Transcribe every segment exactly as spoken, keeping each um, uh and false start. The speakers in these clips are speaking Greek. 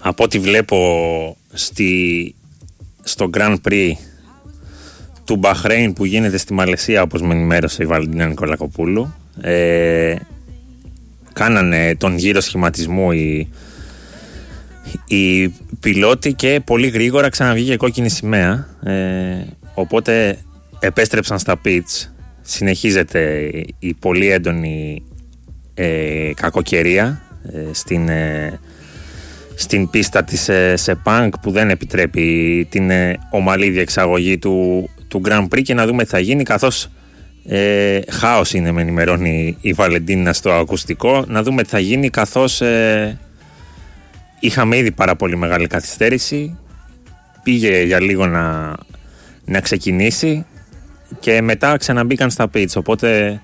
από ό,τι βλέπω στη, στο Grand Prix του Μπαχρέιν που γίνεται στη Μαλαισία, όπως με ενημέρωσε η Βαλεντίνα Νικολακοπούλου, ε, κάνανε τον γύρο σχηματισμού οι, οι πιλότοι και πολύ γρήγορα ξαναβγήκε κόκκινη σημαία, ε, οπότε επέστρεψαν στα pits. Συνεχίζεται η πολύ έντονη ε, κακοκαιρία ε, στην, ε, στην πίστα της ε, Σεπάνγκ, που δεν επιτρέπει την ε, ομαλή διεξαγωγή του, του Grand Prix, και να δούμε τι θα γίνει, καθώς ε, χάος είναι, με ενημερώνει η Βαλεντίνα στο ακουστικό, να δούμε τι θα γίνει, καθώς ε, είχαμε ήδη πάρα πολύ μεγάλη καθυστέρηση, πήγε για λίγο να, να ξεκινήσει και μετά ξαναμπήκαν στα pits, οπότε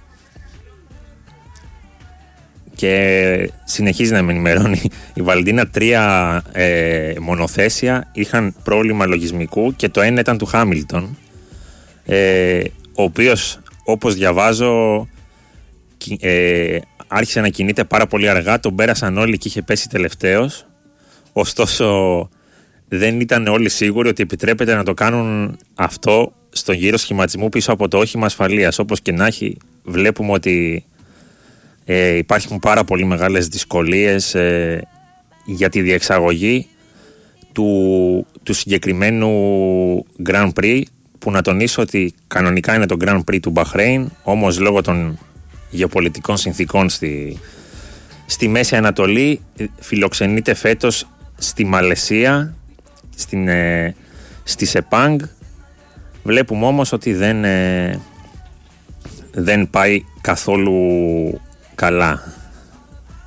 και συνεχίζει να με ενημερώνει η Βαλεντίνα, τρία ε, μονοθέσια είχαν πρόβλημα λογισμικού και το ένα ήταν του Χάμιλτον, ε, ο οποίος, όπως διαβάζω, ε, άρχισε να κινείται πάρα πολύ αργά, τον πέρασαν όλοι και είχε πέσει τελευταίος, ωστόσο δεν ήταν όλοι σίγουροι ότι επιτρέπεται να το κάνουν αυτό στον γύρο σχηματισμού πίσω από το όχημα ασφαλείας. Όπως και να έχει, βλέπουμε ότι ε, υπάρχουν πάρα πολύ μεγάλες δυσκολίες ε, για τη διεξαγωγή του, του συγκεκριμένου Grand Prix, που να τονίσω ότι κανονικά είναι το Grand Prix του Μπαχρέιν, όμως λόγω των γεωπολιτικών συνθήκων στη, στη Μέση Ανατολή φιλοξενείται φέτος στη Μαλαισία, στην, ε, στη Σεπάνγκ. Βλέπουμε όμως ότι δεν, ε, δεν πάει καθόλου καλά.